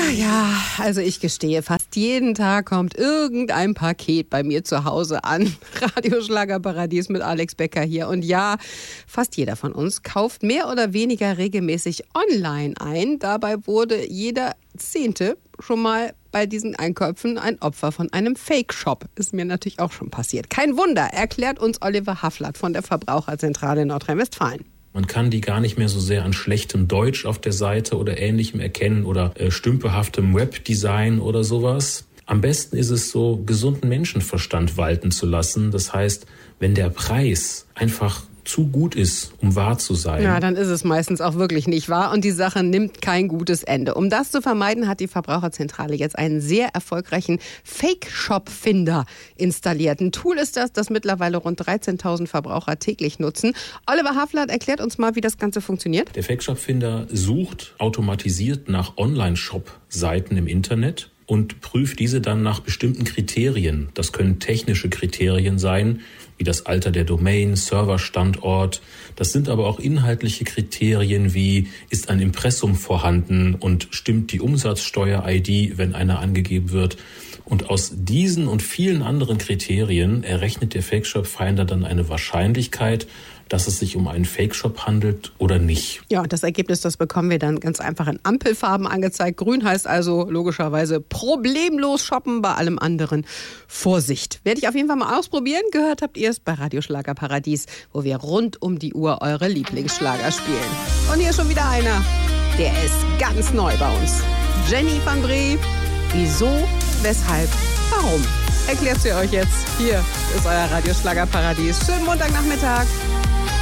Ja, also ich gestehe, fast jeden Tag kommt irgendein Paket bei mir zu Hause an. Radio Schlagerparadies mit Alex Becker hier. Und ja, fast jeder von uns kauft mehr oder weniger regelmäßig online ein. Dabei wurde jeder 10. schon mal bei diesen Einkäufen ein Opfer von einem Fake-Shop. Ist mir natürlich auch schon passiert. Kein Wunder, erklärt uns Oliver Hafflath von der Verbraucherzentrale Nordrhein-Westfalen. Man kann die gar nicht mehr so sehr an schlechtem Deutsch auf der Seite oder Ähnlichem erkennen oder stümperhaftem Webdesign oder sowas. Am besten ist es so, gesunden Menschenverstand walten zu lassen. Das heißt, wenn der Preis einfach zu gut ist, um wahr zu sein. Ja, dann ist es meistens auch wirklich nicht wahr und die Sache nimmt kein gutes Ende. Um das zu vermeiden, hat die Verbraucherzentrale jetzt einen sehr erfolgreichen Fake-Shop-Finder installiert. Ein Tool ist das mittlerweile rund 13.000 Verbraucher täglich nutzen. Oliver Hafflath erklärt uns mal, wie das Ganze funktioniert. Der Fake-Shop-Finder sucht automatisiert nach Online-Shop-Seiten im Internet und prüft diese dann nach bestimmten Kriterien. Das können technische Kriterien sein, wie das Alter der Domain, Serverstandort. Das sind aber auch inhaltliche Kriterien wie, ist ein Impressum vorhanden und stimmt die Umsatzsteuer-ID, wenn eine angegeben wird. Und aus diesen und vielen anderen Kriterien errechnet der Fake-Shop-Finder dann eine Wahrscheinlichkeit, dass es sich um einen Fake-Shop handelt oder nicht. Ja, und das Ergebnis, das bekommen wir dann ganz einfach in Ampelfarben angezeigt. Grün heißt also logischerweise problemlos shoppen, bei allem anderen Vorsicht. Werde ich auf jeden Fall mal ausprobieren. Gehört habt ihr es bei Radio Schlagerparadies, wo wir rund um die Uhr eure Lieblingsschlager spielen. Und hier schon wieder einer, der ist ganz neu bei uns. Jenny van Bree. Wieso, weshalb, warum? Erklärt sie euch jetzt. Hier ist euer Radio Schlagerparadies. Schönen Montagnachmittag.